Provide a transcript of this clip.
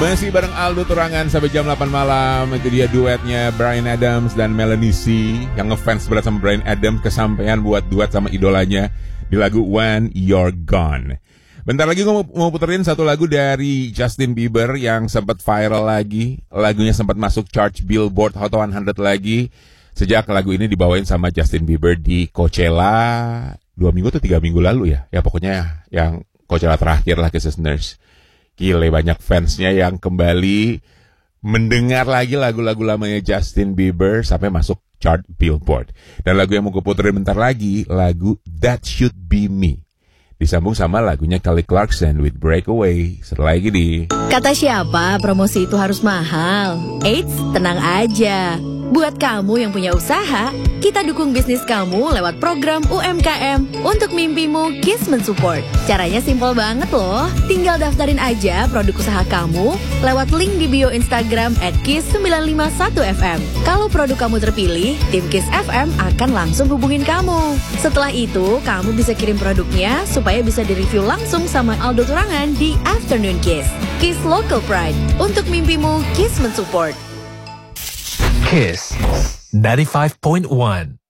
Masih bareng Aldo Turangan sampai jam 8 malam. Itu dia duetnya Bryan Adams dan Melanie C. Yang ngefans berat sama Bryan Adams, kesampaian buat duet sama idolanya di lagu When You're Gone. Bentar lagi gue mau puterin satu lagu dari Justin Bieber yang sempat viral lagi. Lagunya sempat masuk chart Billboard Hot 100 lagi. Sejak lagu ini dibawain sama Justin Bieber di Coachella 2 minggu atau 3 minggu lalu ya. Ya pokoknya yang Coachella terakhir lah, listeners. Gile, banyak fansnya yang kembali mendengar lagi lagu-lagu lamanya Justin Bieber sampai masuk chart Billboard. Dan lagu yang mau gue puterin bentar lagi, lagu That Should Be Me. Disambung sama lagunya Kelly Clarkson with Breakaway. Setelah lagi di... Kata siapa promosi itu harus mahal? Eits, tenang aja. Buat kamu yang punya usaha, kita dukung bisnis kamu lewat program UMKM untuk mimpimu KIS mensupport. Caranya simpel banget loh. Tinggal daftarin aja produk usaha kamu lewat link di bio Instagram @KIS951FM. Kalau produk kamu terpilih, tim KIS FM akan langsung hubungin kamu. Setelah itu, kamu bisa kirim produknya supaya bisa direview langsung sama Aldo Turangan di Afternoon KIS. KIS Local Pride. Untuk mimpimu, KIS mensupport. KIS 95.1